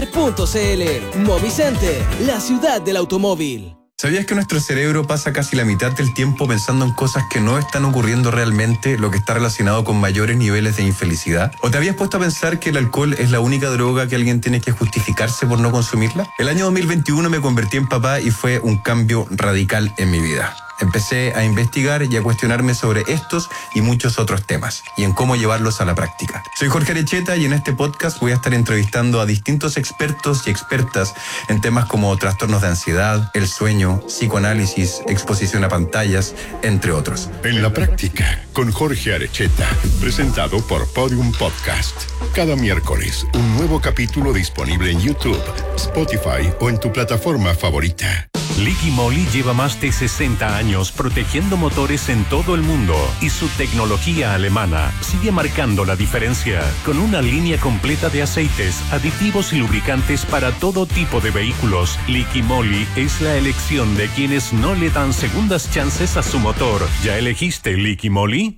Movicenter.cl. Movicenter, la ciudad del automóvil. ¿Sabías que nuestro cerebro pasa casi la mitad del tiempo pensando en cosas que no están ocurriendo realmente, lo que está relacionado con mayores niveles de infelicidad? ¿O te habías puesto a pensar que el alcohol es la única droga que alguien tiene que justificarse por no consumirla? El año 2021 me convertí en papá y fue un cambio radical en mi vida. Empecé a investigar y a cuestionarme sobre estos y muchos otros temas y en cómo llevarlos a la práctica. Soy Jorge Arecheta y en este podcast voy a estar entrevistando a distintos expertos y expertas en temas como trastornos de ansiedad, el sueño, psicoanálisis, exposición a pantallas, entre otros. En la práctica, con Jorge Arecheta, presentado por Podium Podcast. Cada miércoles, un nuevo capítulo disponible en YouTube, Spotify o en tu plataforma favorita. Liqui Moly lleva más de 60 años protegiendo motores en todo el mundo y su tecnología alemana sigue marcando la diferencia con una línea completa de aceites, aditivos y lubricantes para todo tipo de vehículos. Liqui Moly es la elección de quienes no le dan segundas chances a su motor. ¿Ya elegiste Liqui Moly?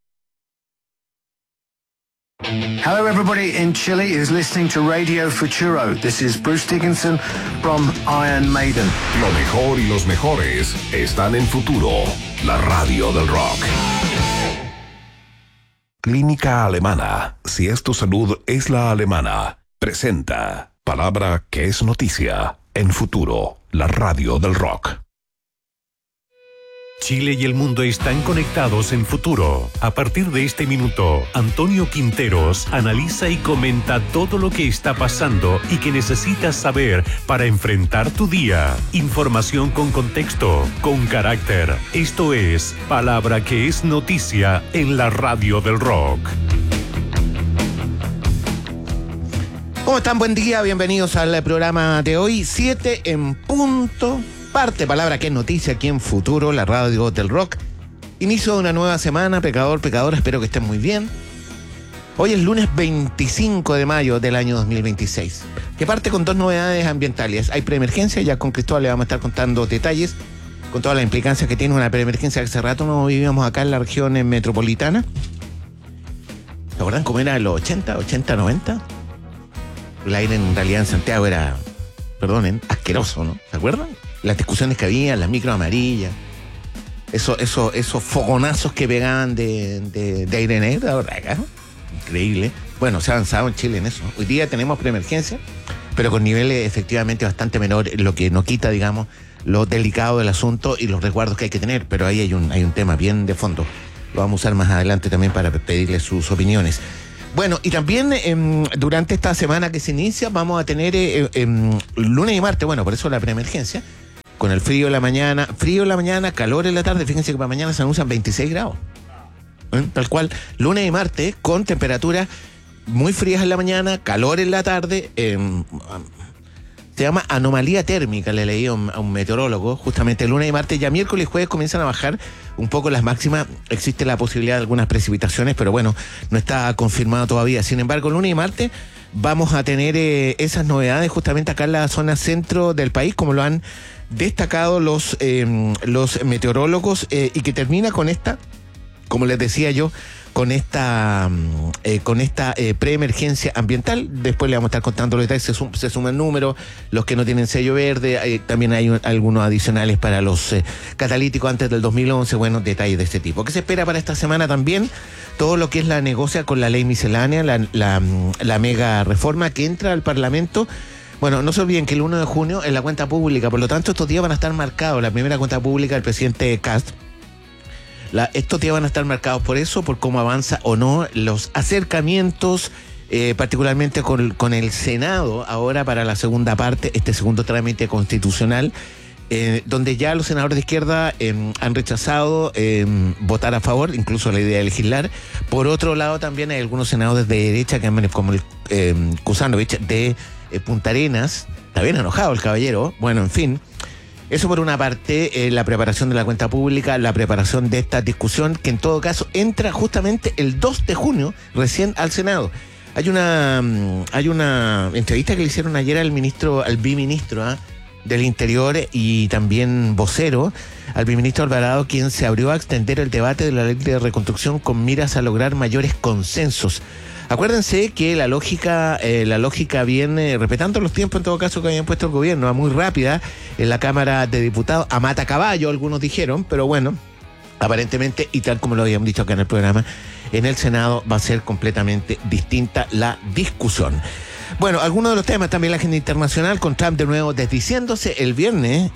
Hello everybody in Chile is listening to Radio Futuro. This is Bruce Dickinson from Iron Maiden. Lo mejor y los mejores están en Futuro, la radio del rock. Clínica Alemana. Si es tu salud, es la alemana. Presenta palabra que es noticia en Futuro, la radio del rock. Chile y el mundo están conectados en Futuro. A partir de este minuto, Antonio Quinteros analiza y comenta todo lo que está pasando y que necesitas saber para enfrentar tu día. Información con contexto, con carácter. Esto es Palabra que es noticia en la radio del rock. ¿Cómo están? Buen día, bienvenidos al programa de hoy, 7 en punto. Parte palabra que es noticia aquí en Futuro, la radio del rock. Inicio de una nueva semana, pecadora, espero que estén muy bien. Hoy es lunes 25 de mayo del año 2026, que parte con dos novedades ambientales. Hay preemergencia, ya con Cristóbal le vamos a estar contando detalles, con toda la implicancia que tiene una preemergencia que hace rato no vivíamos acá en la región metropolitana. ¿Se acuerdan cómo era en los 80, 90? El aire en realidad en Santiago era, perdonen, asqueroso, ¿no? ¿Se acuerdan? Las discusiones que había, las micro amarillas, esos fogonazos que pegaban de aire negro, ahora acá, increíble. Bueno, se ha avanzado en Chile en eso. Hoy día tenemos preemergencia, pero con niveles efectivamente bastante menores, lo que no quita, digamos, lo delicado del asunto y los resguardos que hay que tener, pero ahí hay un tema bien de fondo. Lo vamos a usar más adelante también para pedirle sus opiniones. Bueno, y también durante esta semana que se inicia vamos a tener lunes y martes, bueno, por eso la preemergencia, con el frío en la mañana, calor en la tarde. Fíjense que para mañana se anuncian 26 grados. Tal cual, lunes y martes con temperaturas muy frías en la mañana, calor en la tarde. Se llama anomalía térmica, le leí a un meteorólogo, justamente lunes y martes. Ya miércoles y jueves comienzan a bajar un poco las máximas. Existe la posibilidad de algunas precipitaciones, pero bueno, no está confirmado todavía. Sin embargo, lunes y martes vamos a tener esas novedades justamente acá en la zona centro del país, como lo han destacado los meteorólogos, y que termina con esta, como les decía yo, con esta preemergencia ambiental. Después le vamos a estar contando los detalles, se suma el número, los que no tienen sello verde, también hay algunos adicionales para los catalíticos antes del 2011, bueno, detalles de este tipo. ¿Qué se espera para esta semana también? Todo lo que es la negocia con la ley miscelánea, la mega reforma que entra al Parlamento. Bueno, no se olviden que el 1 de junio es la cuenta pública, por lo tanto estos días van a estar marcados, la primera cuenta pública del presidente Kast. Estos días van a estar marcados por eso, por cómo avanza o no los acercamientos, particularmente con el Senado, ahora para la segunda parte, este segundo trámite constitucional, donde ya los senadores de izquierda han rechazado votar a favor, incluso la idea de legislar. Por otro lado, también hay algunos senadores de derecha, como el Kusanovich de Punta Arenas. Está bien enojado el caballero. Bueno, en fin. Eso por una parte, la preparación de la cuenta pública, la preparación de esta discusión, que en todo caso entra justamente el 2 de junio recién al Senado. Hay una entrevista que le hicieron ayer al biministro del Interior y también vocero, al biministro Alvarado, quien se abrió a extender el debate de la ley de reconstrucción con miras a lograr mayores consensos. Acuérdense que la lógica viene respetando los tiempos, en todo caso, que habían puesto el gobierno, muy rápida en la Cámara de Diputados, a mata caballo, algunos dijeron, pero bueno, aparentemente, y tal como lo habíamos dicho acá en el programa, en el Senado va a ser completamente distinta la discusión. Bueno, algunos de los temas, también la agenda internacional, con Trump de nuevo desdiciéndose el viernes,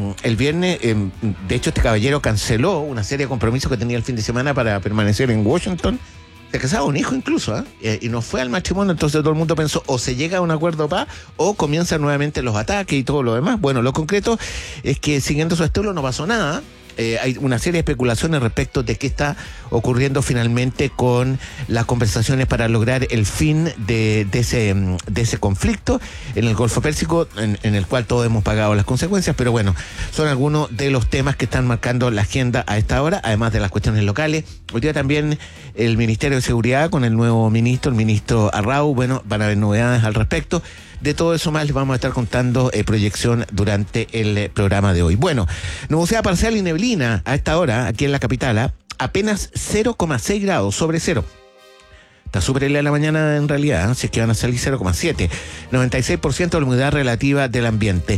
de hecho este caballero canceló una serie de compromisos que tenía el fin de semana para permanecer en Washington. Se casaba un hijo incluso, y no fue al matrimonio, entonces todo el mundo pensó o se llega a un acuerdo de paz o comienzan nuevamente los ataques y todo lo demás. Bueno, lo concreto es que siguiendo su estilo no pasó nada. Hay una serie de especulaciones respecto de qué está ocurriendo finalmente con las conversaciones para lograr el fin de ese conflicto en el Golfo Pérsico, en el cual todos hemos pagado las consecuencias, pero bueno, son algunos de los temas que están marcando la agenda a esta hora, además de las cuestiones locales. Hoy día también el Ministerio de Seguridad con el nuevo ministro, el ministro Arrau, bueno, van a haber novedades al respecto. De todo eso más les vamos a estar contando proyección durante el programa de hoy. Bueno, nubosidad parcial y neblina a esta hora, aquí en la capital, apenas 0,6 grados sobre cero. Está súper helada la mañana en realidad, si es que van a salir 0,7. 96% de la humedad relativa del ambiente.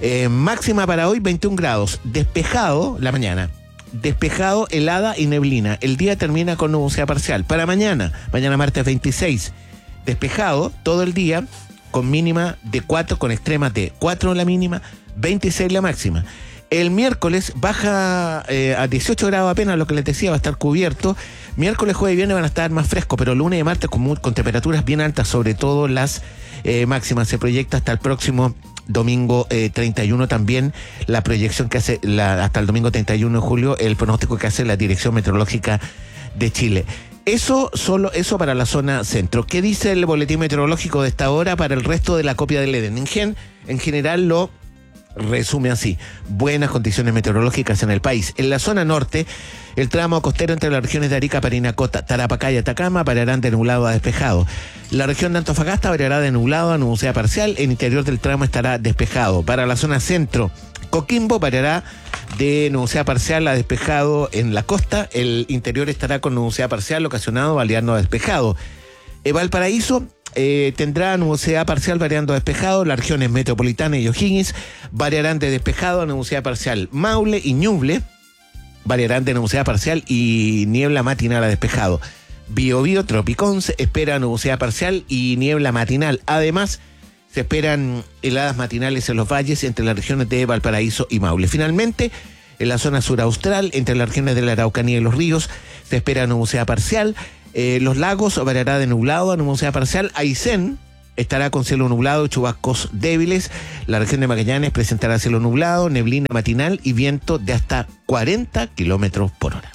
Máxima para hoy 21 grados, despejado la mañana. Despejado, helada y neblina. El día termina con nubosidad parcial. Para mañana martes 26, despejado todo el día, con mínima de 4, con extremas de 4 la mínima, 26 la máxima. El miércoles baja a 18 grados apenas, lo que les decía, va a estar cubierto. Miércoles, jueves y viernes van a estar más frescos, pero lunes y martes con temperaturas bien altas, sobre todo las máximas. Se proyecta hasta el próximo domingo 31 también la proyección que hace, hasta el domingo 31 de julio, el pronóstico que hace la Dirección Meteorológica de Chile. Eso para la zona centro. ¿Qué dice el boletín meteorológico de esta hora para el resto de la copia del Edén? En general lo resume así: buenas condiciones meteorológicas en el país. En la zona norte, el tramo costero entre las regiones de Arica, Parinacota, Tarapacá y Atacama variarán de nublado a despejado. La región de Antofagasta variará de nublado a nubosidad parcial. El interior del tramo estará despejado. Para la zona centro, Coquimbo variará de nubosidad parcial a despejado en la costa. El interior estará con nubosidad parcial ocasionado variando a despejado. Valparaíso tendrá nubosidad parcial variando a despejado. Las regiones metropolitana y O'Higgins variarán de despejado a nubosidad parcial. Maule y Ñuble variarán de nubosidad parcial y niebla matinal a despejado. Biobío, Tropicón se espera nubosidad parcial y niebla matinal. Además, se esperan heladas matinales en los valles entre las regiones de Valparaíso y Maule. Finalmente, en la zona sur austral, entre las regiones de la Araucanía y los ríos, se espera nubosidad parcial. Los lagos variará de nublado a nubosidad parcial. Aysén estará con cielo nublado y chubascos débiles. La región de Magallanes presentará cielo nublado, neblina matinal y viento de hasta 40 kilómetros por hora.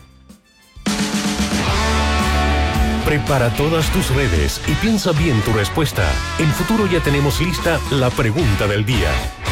Prepara todas tus redes y piensa bien tu respuesta. En Futuro ya tenemos lista la pregunta del día.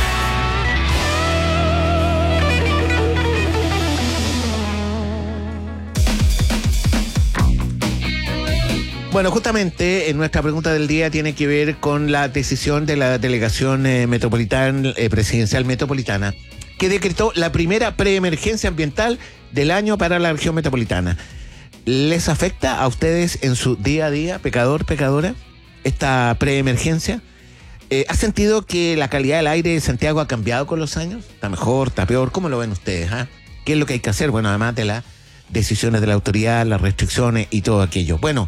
Bueno, justamente nuestra pregunta del día tiene que ver con la decisión de la delegación presidencial metropolitana, que decretó la primera preemergencia ambiental del año para la región metropolitana. ¿Les afecta a ustedes en su día a día, pecador, pecadora, esta preemergencia? ¿Ha sentido que la calidad del aire de Santiago ha cambiado con los años? ¿Está mejor, está peor? ¿Cómo lo ven ustedes? ¿Qué es lo que hay que hacer? Bueno, además de las decisiones de la autoridad, las restricciones y todo aquello. Bueno,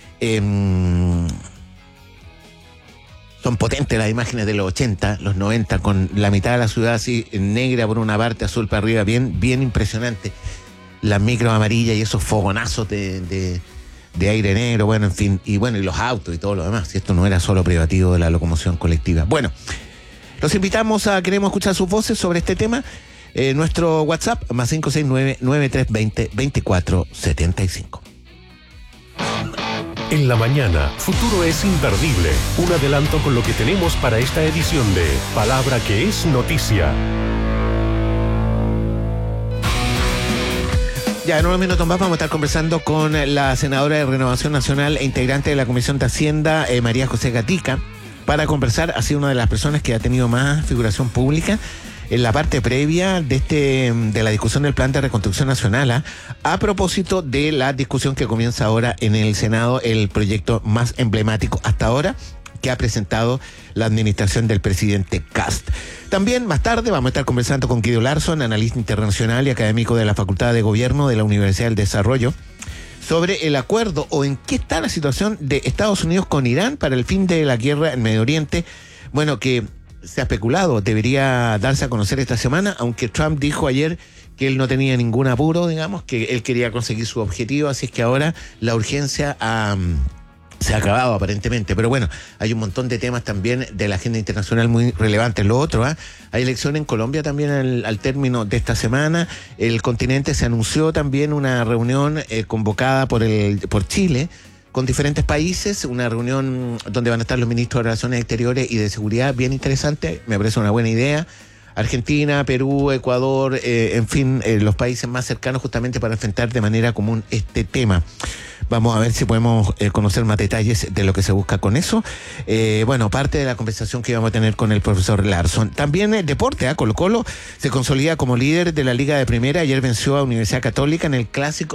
son potentes las imágenes de los 80, los 90, con la mitad de la ciudad así negra por una parte, azul para arriba, bien impresionante. Las micros amarillas y esos fogonazos de aire negro, bueno, en fin, y los autos y todo lo demás. Si esto no era solo privativo de la locomoción colectiva. Bueno, los invitamos queremos escuchar sus voces sobre este tema. Nuestro WhatsApp, más 569-9320-2475. En la mañana, Futuro es imperdible. Un adelanto con lo que tenemos para esta edición de Palabra que es Noticia. Ya en unos minutos más vamos a estar conversando con la senadora de Renovación Nacional e integrante de la Comisión de Hacienda, María José Gatica, para conversar. Ha sido una de las personas que ha tenido más figuración pública en la parte previa de la discusión del Plan de Reconstrucción Nacional, a propósito de la discusión que comienza ahora en el Senado, el proyecto más emblemático hasta ahora que ha presentado la administración del presidente Kast. También más tarde vamos a estar conversando con Guido Larsson, analista internacional y académico de la Facultad de Gobierno de la Universidad del Desarrollo, sobre el acuerdo o en qué está la situación de Estados Unidos con Irán para el fin de la guerra en Medio Oriente. Bueno, que se ha especulado, debería darse a conocer esta semana, aunque Trump dijo ayer que él no tenía ningún apuro, digamos, que él quería conseguir su objetivo, así es que ahora la urgencia se ha acabado aparentemente, pero bueno, hay un montón de temas también de la agenda internacional muy relevantes. Lo otro, hay elección en Colombia también al término de esta semana. El continente se anunció también una reunión convocada por Chile con diferentes países, una reunión donde van a estar los ministros de Relaciones Exteriores y de Seguridad, bien interesante, me parece una buena idea. Argentina, Perú, Ecuador, en fin, los países más cercanos justamente para enfrentar de manera común este tema. Vamos a ver si podemos conocer más detalles de lo que se busca con eso. Bueno, parte de la conversación que íbamos a tener con el profesor Larsson. También el deporte, Colo-Colo se consolida como líder de la Liga de Primera. Ayer venció a Universidad Católica en el clásico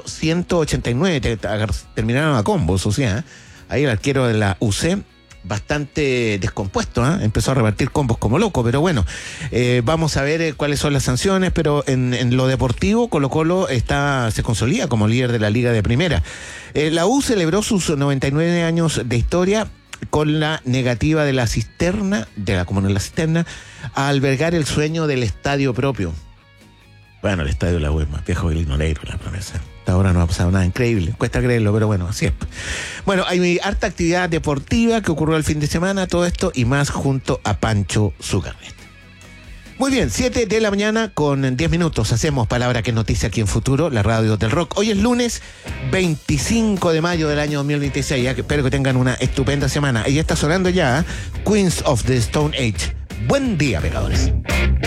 189. Terminaron a combos, o sea, ahí el arquero de la UC, bastante descompuesto, empezó a repartir combos como loco, pero bueno, vamos a ver cuáles son las sanciones, pero en lo deportivo Colo-Colo se consolida como líder de la Liga de Primera. La U celebró sus 99 años de historia con la negativa de la Cisterna, de la Comunidad de la Cisterna, a albergar el sueño del estadio propio. Bueno, el estadio de la U es más viejo que el Ignoreiro, la promesa. Hasta ahora no ha pasado nada increíble, cuesta creerlo, pero bueno, así es. Bueno, hay harta actividad deportiva que ocurrió el fin de semana, todo esto y más junto a Pancho Zucarnet. Muy bien, 7 de la mañana con 10 minutos. Hacemos Palabra que es Noticia aquí en Futuro, la radio del rock. Hoy es lunes 25 de mayo del año 2026. Espero que tengan una estupenda semana. Ella está sonando ya, Queens of the Stone Age. Buen día, pegadores.